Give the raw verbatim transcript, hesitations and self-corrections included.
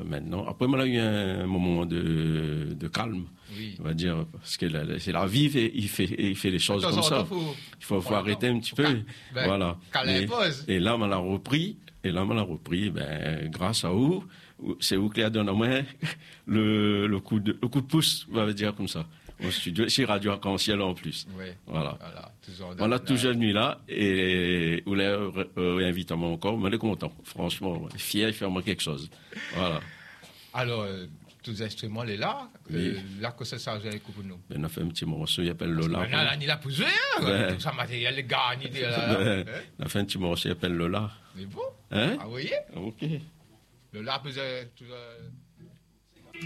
maintenant. Après, on a eu un moment de, de calme, oui. on va dire, parce que la, c'est la vie, il fait, il fait les choses comme ça. Faut, il faut, faut arrêter un petit peu. Cal, ben, voilà. Et, et là, on a repris, et là, on a repris, ben, grâce à vous, c'est vous qui a donné à moi le, le, coup de, le coup de pouce, on va dire comme ça. Au studio, chez Radio Arc-en-Ciel en plus. Oui. Voilà. voilà on a toujours nuit là, et vous l'avez euh, invité à moi encore, mais on est content. Franchement, fier, il fait vraiment quelque chose. Voilà. Alors, euh, tous les instruments, les là, oui. euh, là, que ça s'arrange avec pour nous. Ben, on a fait un petit morceau, il s'appelle Lola. Maintenant, là, il a posé, hein, tout ça matériel, les gars, il est là. Ben, hein? On a fait un petit morceau, il s'appelle Lola. Mais bon, hein? Ah, vous voyez? Ok. Lola, posé, tout ça.